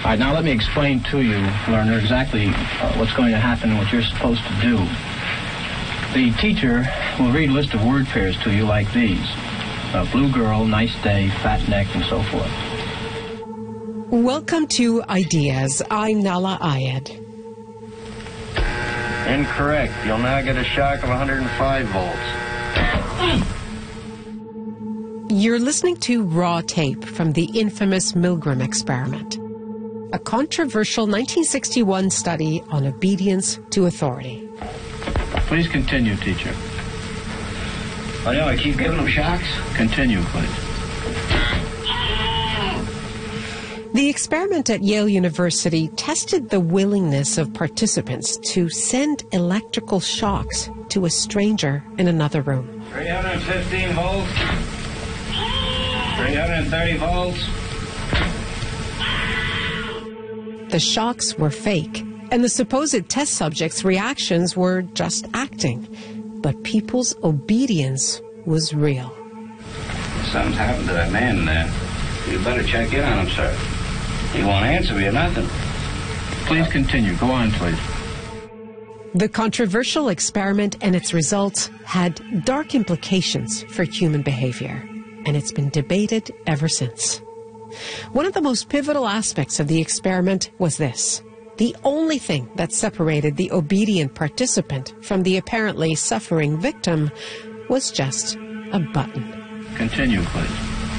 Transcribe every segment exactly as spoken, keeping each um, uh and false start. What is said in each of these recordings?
All right, now let me explain to you, learner, exactly uh, what's going to happen and what you're supposed to do. The teacher will read a list of word pairs to you like these. Uh, blue girl, nice day, fat neck, and so forth. Welcome to Ideas. I'm Nahlah Ayed. Incorrect. You'll now get a shock of one hundred five volts. You're listening to raw tape from the infamous Milgram experiment, a controversial nineteen sixty-one study on obedience to authority. Please continue, teacher. Oh, no, I keep giving them shocks? Continue, please. The experiment at Yale University tested the willingness of participants to send electrical shocks to a stranger in another room. three hundred fifteen volts. three hundred thirty volts. The shocks were fake, and the supposed test subjects' reactions were just acting. But people's obedience was real. Something's happened to that man in there. You better check in on him, sir. He won't answer me or nothing. Please continue. Go on, please. The controversial experiment and its results had dark implications for human behavior, and it's been debated ever since. One of the most pivotal aspects of the experiment was this. The only thing that separated the obedient participant from the apparently suffering victim was just a button. Continue, please.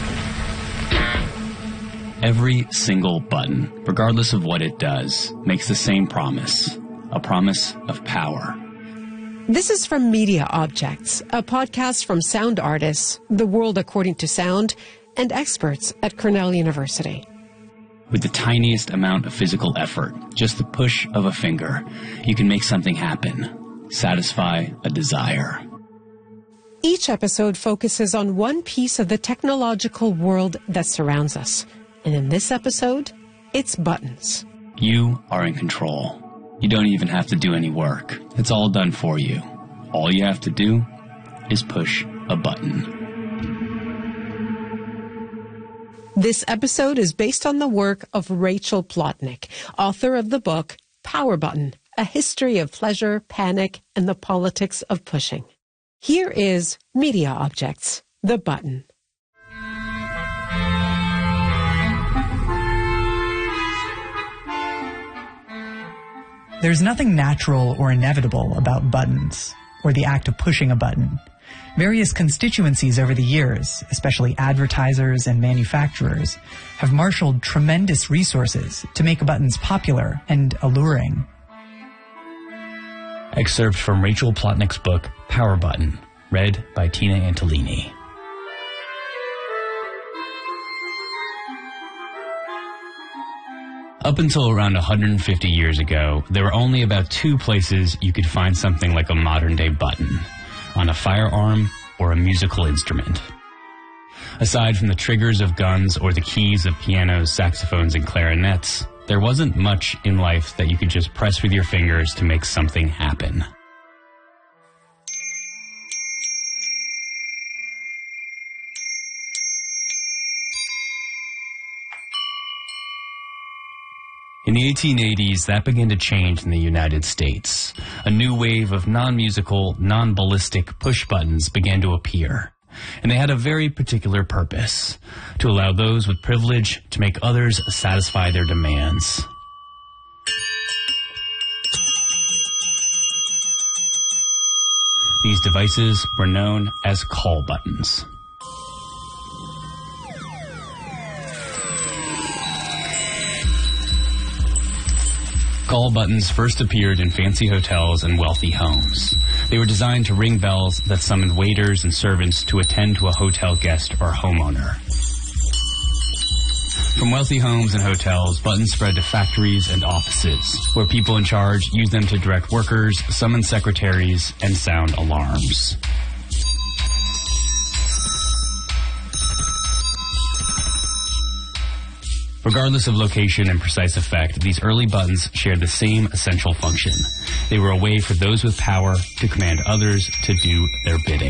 Every single button, regardless of what it does, makes the same promise, a promise of power. This is from Media Objects, a podcast from sound artists, The World According to Sound, and experts at Cornell University. With the tiniest amount of physical effort, just the push of a finger, you can make something happen, satisfy a desire. Each episode focuses on one piece of the technological world that surrounds us. And in this episode, it's buttons. You are in control. You don't even have to do any work. It's all done for you. All you have to do is push a button. This episode is based on the work of Rachel Plotnick, author of the book Power Button, A History of Pleasure, Panic, and the Politics of Pushing. Here is Media Objects, the button. There's nothing natural or inevitable about buttons, or the act of pushing a button. Various constituencies over the years, especially advertisers and manufacturers, have marshaled tremendous resources to make buttons popular and alluring. Excerpt from Rachel Plotnick's book, Power Button, read by Tina Antolini. Up until around one hundred fifty years ago, there were only about two places you could find something like a modern-day button: on a firearm or a musical instrument. Aside from the triggers of guns or the keys of pianos, saxophones, and clarinets, there wasn't much in life that you could just press with your fingers to make something happen. In the eighteen eighties, that began to change in the United States. A new wave of non-musical, non-ballistic push buttons began to appear. And they had a very particular purpose: to allow those with privilege to make others satisfy their demands. These devices were known as call buttons. Call buttons first appeared in fancy hotels and wealthy homes. They were designed to ring bells that summoned waiters and servants to attend to a hotel guest or homeowner. From wealthy homes and hotels, buttons spread to factories and offices, where people in charge used them to direct workers, summon secretaries, and sound alarms. Regardless of location and precise effect, these early buttons shared the same essential function. They were a way for those with power to command others to do their bidding.